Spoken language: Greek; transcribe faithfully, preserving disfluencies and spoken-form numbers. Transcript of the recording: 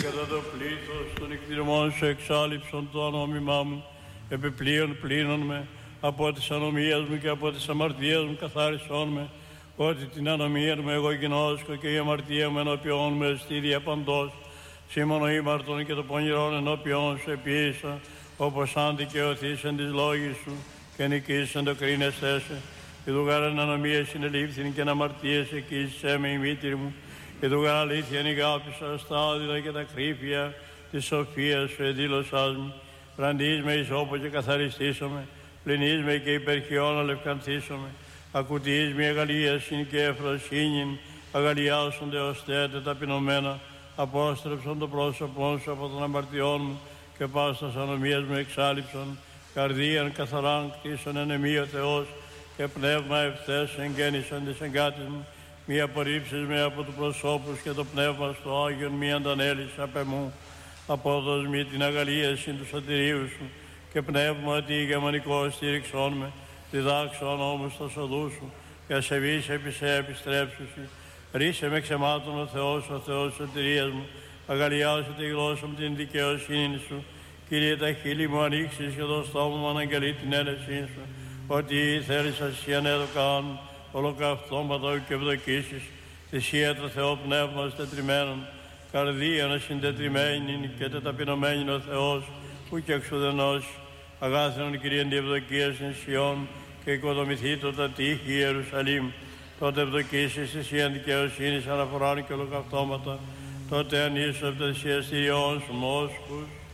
κατά το πλήθος των εκδηλωμών σου εξάλληψον το ανόμημά μου, επιπλέον πλήνων με, από τις ανομίες μου και από τις αμαρτίες μου καθάρισόν με, ότι την ανομία μου εγώ γινώσκω και η αμαρτία μου ενώπιόν μου εστίδια παντός, σήμωνο ήμαρτον και το πονηρόν ενώπιόν σου επίησα, όπως αν δικαιωθείς εν της λόγης σου και νικήσεν το κρίνεσθέ σε. Και του γάραν ανομία συνελήφθην και αμαρτίες εκείσσε με η μήτηρη μου, και του γάραν αλήθεια νηγάπησα στα άδειλα και τα κρύφια της σοφίας σου εδήλωσάς μου. Βραντείς με ειςόπο και καθαριστήσομαι, πληνείς με και υπερχιόν αλευκανθήσομαι. Ακουτείς με αγαλίασιν και εφροσύνην, αγαλιάσονται ως θέτε ταπεινωμένα, απόστρεψον το πρόσωπόν σου από των αμαρτιών μου και πάστας ανομίας μου εξάλληψον. Καρδίαν καθαράν κτίσον εν εμεί ο Θεός και πνεύμα ευθές εγγέννησαν της εγκάτης μου. Μη απορρίψεις με από του προσώπους και το πνεύμα στο Άγιον μη αντανέλεις απ' εμού. Απόδος μη την αγαλίαση του σωτηρίου σου και πνεύμα τι γεμονικό στήριξόν με. Διδάξον όμως τα σοδού σου και ασεβείς επί σε επιστρέψουσι. Ρίσε με ξεμάτων ο Θεός, ο Θεός σωτηρίας μου. Αγαλιάσου τη γλώσσα μου την δικαιοσύνη σου. Κύριε, τα χείλη μου ανοίξεις και το στόμα μου αναγγελεί την έλευσή σου. Ότι θέλεις εσύ ανέδωκαν ολοκαυτώματα και ευδοκίσεις. Θυσία το Θεό πνεύμα τετριμένων. Καρδία να συντετριμένη και τεταπεινωμένη ο Θεός που και εξουδενός. Αγάθινον Κύριε τη ευδοκία στην Σιών και οικοδομηθεί το τα τείχη Ιερουσαλήμ. Τότε ευδοκίσεις εσύ εν δικαιοσύνης αναφοράν και ολοκαυτώματα. Τότε ανήσου από τα θυσιαστηριών σου μόσχους.